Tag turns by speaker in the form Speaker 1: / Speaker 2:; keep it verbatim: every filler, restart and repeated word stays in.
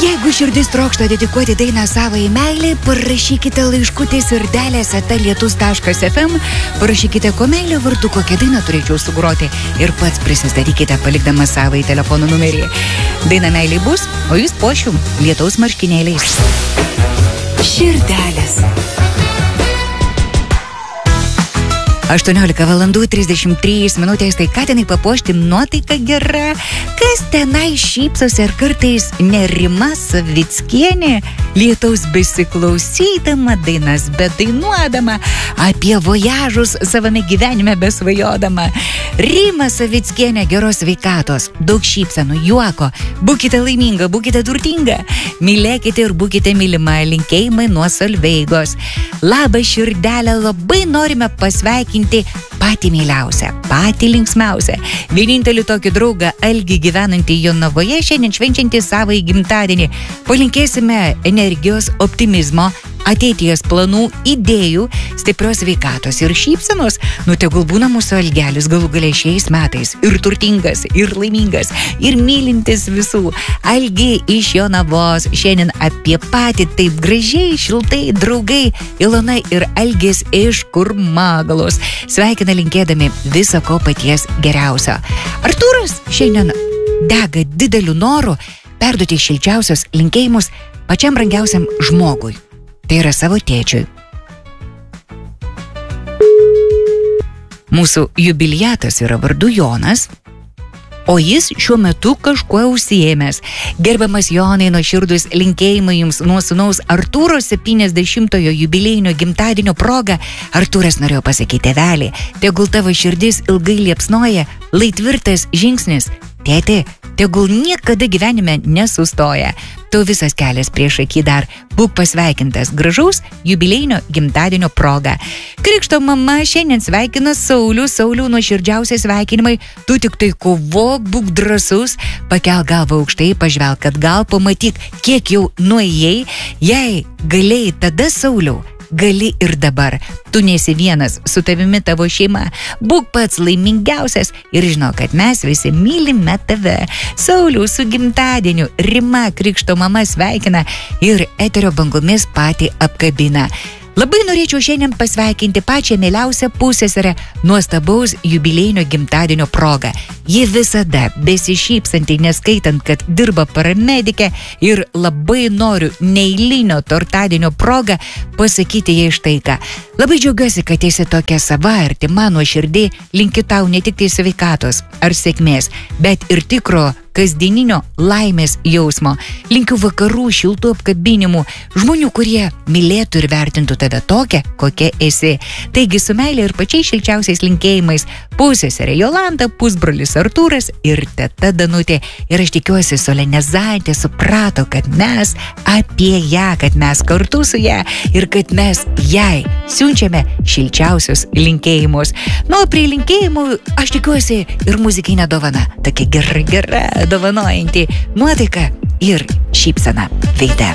Speaker 1: Jeigu širdis trokšta dedikuoti dainą savai meilį, parašykite laiškutį sirdelės eta lietus taškas ef em, parašykite ko meilio vardu, kokią dainą turėčiau sugroti ir pats prisistatykite palikdamas savai telefono numerį. Daina meilė bus, o jūs pošiu lietaus marškinėliais. Širdelės. aštuoniolika valandų trisdešimt trys minutės, tai ką tenai papuošti, nuotaika gera, kas tenai šypsosi ir kartais Nerima Savickienė, lietaus besiklausydama, dainas bedainuodama, apie vojažus savame gyvenime besvajodama. Rima Savickienė, geros sveikatos, daug šypsenų, juoko, būkite laiminga, būkite turtinga, mylėkite ir būkite mylima, linkėjimai nuo Solveigos. Labas širdelė, labai norime pasveikinti patį myliausią, patį linksmiausią, vienintelį tokį draugą Algį gyvenantį Jonavoje, šiandien švenčiantį savo gimtadienį. Palinkėsime energijos, optimizmo, ateities planų, idėjų, stiprios sveikatos ir šypsenos. Nu, tegul būna mūsų Algelis galų gale šiais metais ir turtingas, ir laimingas, ir mylintis visų. Algi iš Jonavos, šiandien apie patį taip gražiai, šiltai draugai Ilona ir Algis iš Kurmagalos. Sveikina linkėdami viso ko paties geriausio. Artūras šiandien dega dideliu noru perduoti šilčiausios linkėjimus pačiam brangiausiam žmogui. Tai yra savo tėčiui. Mūsų jubiliatas yra vardu Jonas, o jis šiuo metu kažkuo užsiėmęs. Gerbiamas Jonai, nuoširdūs linkėjimai jums nuo sūnaus Artūro septyniasdešimtojo jubiliejinio gimtadienio proga. Artūras norėjo pasakyti, tėvelį, tegul tavo širdis ilgai liepsnoja, lai tvirtas žingsnis. Tėti, tegul niekada gyvenime nesustoja. Tau visas kelias prieš akį dar. Būk pasveikintas gražaus jubiliejinio gimtadienio proga. Krikšto mama šiandien sveikina Saulių. Saulių, nuoširdžiausiai sveikinimai. Tu tik tai kovok, būk drąsus, pakel galvą aukštai, pažvelk atgal, pamatyk, kiek jau nuėjai. Jei galėjai tada, Sauliau, gali ir dabar. Tu nesi vienas, su tavimi tavo šeima. Būk pats laimingiausias ir žinau, kad mes visi mylime tave. Sauliau, su gimtadieniu. Rima, krikšto mama, sveikina ir eterio bangomis patį apkabina. Labai norėčiau šiandien pasveikinti pačią mieliausią pusseserę nuostabaus jubiliejinio gimtadienio proga. Ji visada besišypsanti, neskaitant, kad dirba paramedike, ir labai noriu neeilinio tortadienio proga pasakyti jai štai ką. Labai džiaugiuosi, kad esi tokia sava, artima, nuoširdžiai, linkiu tau ne tik tai sveikatos ar sėkmės, bet ir tikro kasdieninio laimės jausmo. Linkiu vakarų šiltų apkabinimų, žmonių, kurie mylėtų ir vertintų tave tokią, kokia esi. Taigi su meilė ir pačiais šilčiausiais linkėjimais pusseserė Jolanta, pusbrolis Artūras ir teta Danutė. Ir aš tikiuosi, Solenezantė suprato, kad mes apie ją, kad mes kartu su ją ir kad mes jai siunčiame šilčiausius linkėjimus. Nu, prie linkėjimų aš tikiuosi ir muzikinė dovana. Tokia gera, gera dovanojanti nuotaika ir šypsena veide.